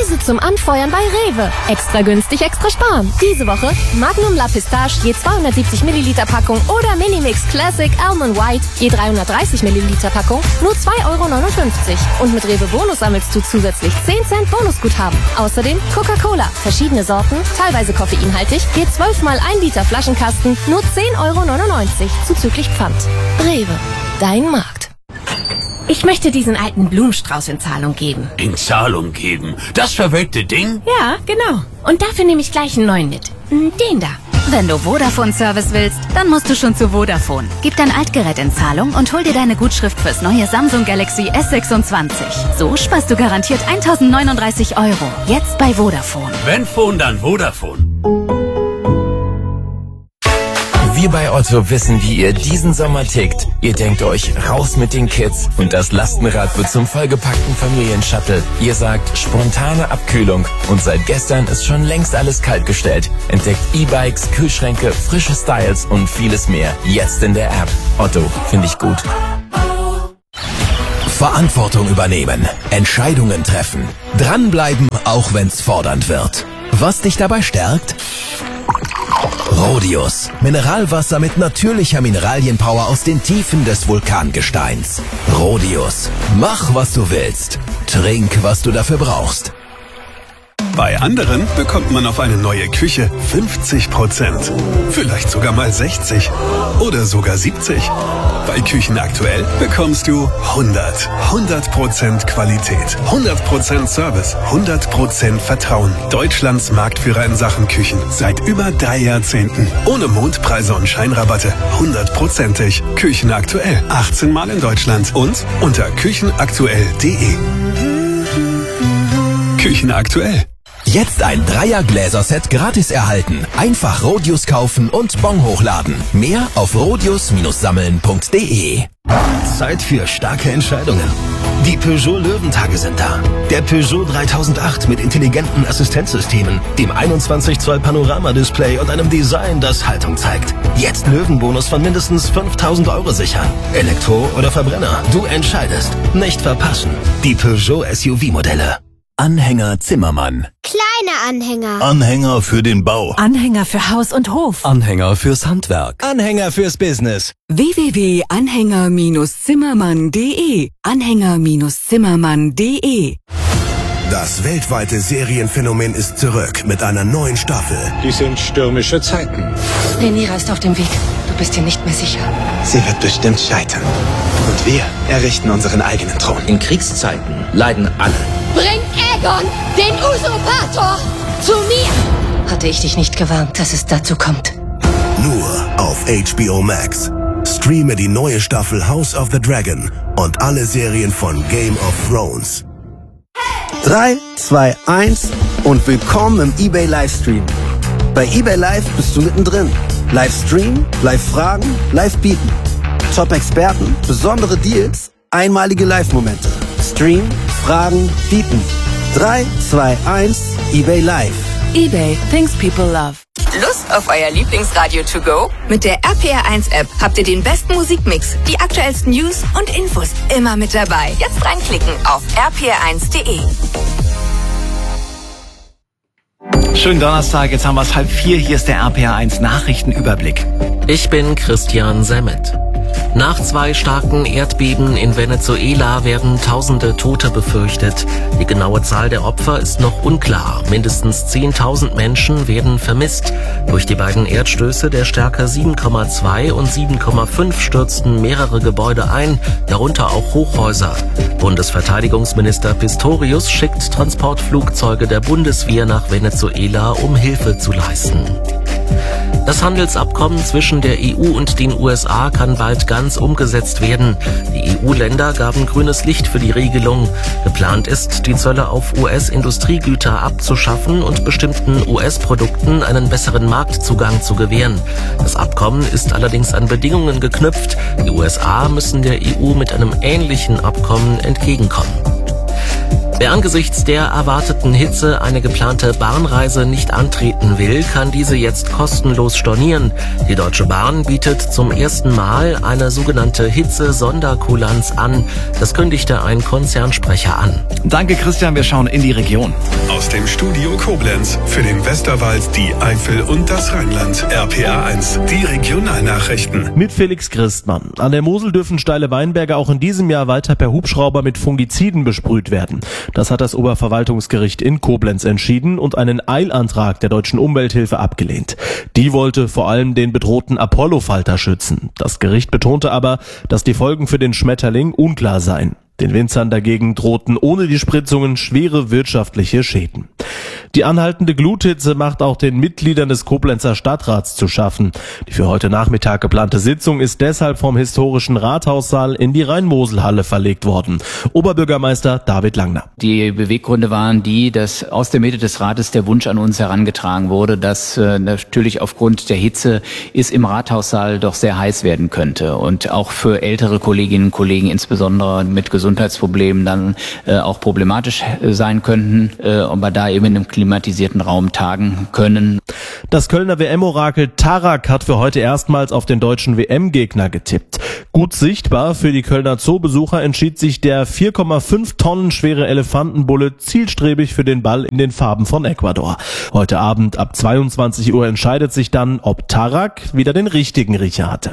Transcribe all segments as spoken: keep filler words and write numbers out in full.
Gemüse zum Anfeuern bei Rewe. Extra günstig, extra sparen. Diese Woche Magnum La Pistache je zweihundertsiebzig Milliliter Packung oder Minimix Classic Almond White je dreihundertdreißig Milliliter Packung nur zwei Euro neunundfünfzig. Und mit Rewe Bonus sammelst du zusätzlich zehn Cent Bonusguthaben. Außerdem Coca-Cola, verschiedene Sorten, teilweise koffeinhaltig, je zwölf mal ein Liter Flaschenkasten, nur zehn Euro neunundneunzig, zuzüglich Pfand. Rewe, dein Markt. Ich möchte diesen alten Blumenstrauß in Zahlung geben. In Zahlung geben? Das verwelkte Ding? Ja, genau. Und dafür nehme ich gleich einen neuen mit. Den da. Wenn du Vodafone-Service willst, dann musst du schon zu Vodafone. Gib dein Altgerät in Zahlung und hol dir deine Gutschrift fürs neue Samsung Galaxy S sechsundzwanzig. So sparst du garantiert eintausendneununddreißig Euro. Jetzt bei Vodafone. Wenn Phone, dann Vodafone. Wir bei Otto wissen, wie ihr diesen Sommer tickt. Ihr denkt euch, raus mit den Kids und das Lastenrad wird zum vollgepackten Familienshuttle. Ihr sagt, spontane Abkühlung und seit gestern ist schon längst alles kaltgestellt. Entdeckt E-Bikes, Kühlschränke, frische Styles und vieles mehr. Jetzt in der App. Otto, finde ich gut. Verantwortung übernehmen, Entscheidungen treffen, dranbleiben, auch wenn's fordernd wird. Was dich dabei stärkt? Rhodius. Mineralwasser mit natürlicher Mineralienpower aus den Tiefen des Vulkangesteins. Rhodius. Mach, was du willst. Trink, was du dafür brauchst. Bei anderen bekommt man auf eine neue Küche fünfzig Prozent. Vielleicht sogar mal sechzig. Oder sogar siebzig. Bei Küchen aktuell bekommst du hundert. hundert Prozent Qualität. hundert Prozent Service. hundert Prozent Vertrauen. Deutschlands Marktführer in Sachen Küchen. Seit über drei Jahrzehnten. Ohne Mondpreise und Scheinrabatte. hundertprozentig. Küchen aktuell. achtzehn Mal in Deutschland. Und unter küchenaktuell punkt de. Küchen aktuell. Jetzt ein Dreier-Gläser-Set gratis erhalten. Einfach Rhodius kaufen und Bon hochladen. Mehr auf rhodius sammeln punkt de. Zeit für starke Entscheidungen. Die Peugeot Löwentage sind da. Der Peugeot dreitausendacht mit intelligenten Assistenzsystemen, dem einundzwanzig Zoll Panorama-Display und einem Design, das Haltung zeigt. Jetzt Löwenbonus von mindestens fünftausend Euro sichern. Elektro oder Verbrenner, du entscheidest. Nicht verpassen. Die Peugeot S U V-Modelle. Anhänger Zimmermann. Kleine Anhänger. Anhänger für den Bau. Anhänger für Haus und Hof. Anhänger fürs Handwerk. Anhänger fürs Business. w w w punkt anhänger zimmermann punkt de. Anhänger zimmermann punkt de. Das weltweite Serienphänomen ist zurück mit einer neuen Staffel. Die sind stürmische Zeiten. Rhaenyra ist auf dem Weg. Du bist dir nicht mehr sicher. Sie wird bestimmt scheitern. Und wir errichten unseren eigenen Thron. In Kriegszeiten leiden alle. Bring Aegon, den Usurpator, zu mir! Hatte ich dich nicht gewarnt, dass es dazu kommt. Nur auf H B O Max. Streame die neue Staffel House of the Dragon und alle Serien von Game of Thrones. drei, zwei, eins und willkommen im eBay Livestream. Bei eBay Live bist du mittendrin. Livestream, Live-Fragen, Live-Bieten. Top-Experten, besondere Deals, einmalige Live-Momente. Stream, Fragen, Bieten. drei, zwei, eins, eBay Live. eBay, things people love. Lust auf euer Lieblingsradio to go? Mit der R P R eins App habt ihr den besten Musikmix, die aktuellsten News und Infos immer mit dabei. Jetzt reinklicken auf r p r eins punkt de. Schönen Donnerstag, jetzt haben wir es halb vier. Hier ist der R P R eins Nachrichtenüberblick. Ich bin Christian Semmet. Nach zwei starken Erdbeben in Venezuela werden tausende Tote befürchtet. Die genaue Zahl der Opfer ist noch unklar. Mindestens zehntausend Menschen werden vermisst. Durch die beiden Erdstöße der Stärke sieben Komma zwei und sieben Komma fünf stürzten mehrere Gebäude ein, darunter auch Hochhäuser. Bundesverteidigungsminister Pistorius schickt Transportflugzeuge der Bundeswehr nach Venezuela, um Hilfe zu leisten. Das Handelsabkommen zwischen der E U und den U S A kann bald ganz umgesetzt werden. Die E U-Länder gaben grünes Licht für die Regelung. Geplant ist, die Zölle auf U S-Industriegüter abzuschaffen und bestimmten U S-Produkten einen besseren Marktzugang zu gewähren. Das Abkommen ist allerdings an Bedingungen geknüpft. Die U S A müssen der E U mit einem ähnlichen Abkommen entgegenkommen. Wer angesichts der erwarteten Hitze eine geplante Bahnreise nicht antreten will, kann diese jetzt kostenlos stornieren. Die Deutsche Bahn bietet zum ersten Mal eine sogenannte Hitze-Sonderkulanz an. Das kündigte ein Konzernsprecher an. Danke Christian, wir schauen in die Region. Aus dem Studio Koblenz für den Westerwald, die Eifel und das Rheinland. R P R eins, die Regionalnachrichten. Mit Felix Christmann. An der Mosel dürfen steile Weinberge auch in diesem Jahr weiter per Hubschrauber mit Fungiziden besprüht werden. Das hat das Oberverwaltungsgericht in Koblenz entschieden und einen Eilantrag der Deutschen Umwelthilfe abgelehnt. Die wollte vor allem den bedrohten Apollo-Falter schützen. Das Gericht betonte aber, dass die Folgen für den Schmetterling unklar seien. Den Winzern dagegen drohten ohne die Spritzungen schwere wirtschaftliche Schäden. Die anhaltende Gluthitze macht auch den Mitgliedern des Koblenzer Stadtrats zu schaffen. Die für heute Nachmittag geplante Sitzung ist deshalb vom historischen Rathaussaal in die Rhein-Mosel-Halle verlegt worden. Oberbürgermeister David Langner. Die Beweggründe waren die, dass aus der Mitte des Rates der Wunsch an uns herangetragen wurde, dass äh, natürlich aufgrund der Hitze es im Rathaussaal doch sehr heiß werden könnte und auch für ältere Kolleginnen und Kollegen, insbesondere mit Gesundheitsproblemen, dann äh, auch problematisch äh, sein könnten, äh, aber da eben in einem klimatisierten Raum tagen können. Das Kölner W M-Orakel Tarak hat für heute erstmals auf den deutschen W M-Gegner getippt. Gut sichtbar für die Kölner Zoobesucher entschied sich der vier Komma fünf Tonnen schwere Elefantenbulle zielstrebig für den Ball in den Farben von Ecuador. Heute Abend ab zweiundzwanzig Uhr entscheidet sich dann, ob Tarak wieder den richtigen Riecher hatte.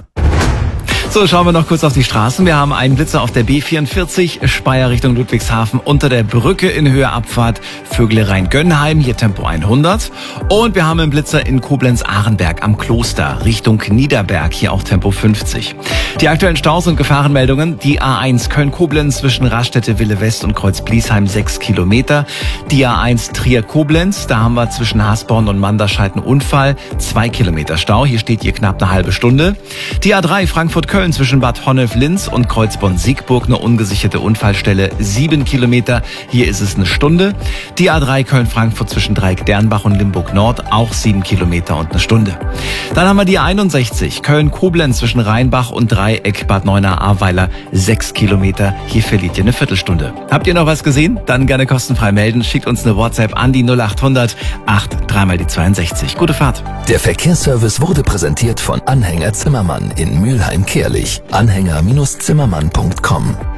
So, schauen wir noch kurz auf die Straßen. Wir haben einen Blitzer auf der B vierundvierzig, Speyer Richtung Ludwigshafen unter der Brücke in Höhe Abfahrt Vögele-Rhein-Gönnheim, hier Tempo hundert. Und wir haben einen Blitzer in Koblenz-Ahrenberg am Kloster Richtung Niederberg, hier auch Tempo fünfzig. Die aktuellen Staus und Gefahrenmeldungen, die A eins Köln-Koblenz zwischen Raststätte-Wille West und Kreuz-Bliesheim sechs Kilometer. Die A eins Trier-Koblenz, da haben wir zwischen Hasborn und Manderscheid einen Unfall, zwei Kilometer Stau, hier steht hier knapp eine halbe Stunde. Die A drei Frankfurt-Köln zwischen Bad Honnef-Linz und Kreuzborn-Siegburg eine ungesicherte Unfallstelle, sieben Kilometer, hier ist es eine Stunde. Die A drei Köln-Frankfurt zwischen Dreieck-Dernbach und Limburg-Nord, auch sieben Kilometer und eine Stunde. Dann haben wir die A einundsechzig Köln-Koblenz zwischen Rheinbach und Dreieck Bad Neuenahr-Ahrweiler, sechs Kilometer, hier verliert ihr eine Viertelstunde. Habt ihr noch was gesehen? Dann gerne kostenfrei melden, schickt uns eine WhatsApp an die null acht hundert acht drei mal die zweiundsechzig. Gute Fahrt. Der Verkehrsservice wurde präsentiert von Anhänger Zimmermann in Mülheim-Kärlich. Anhänger Zimmermann punkt com